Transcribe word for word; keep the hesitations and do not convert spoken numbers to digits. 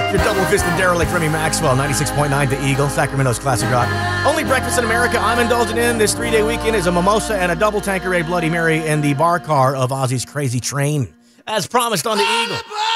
Your double-fisted derelict, Remy Maxwell, ninety-six point nine The Eagle, Sacramento's classic rock. Only breakfast in America I'm indulging in this three-day weekend is a mimosa and a double Tanqueray Bloody Mary in the bar car of Ozzy's Crazy Train, as promised on The Eagle.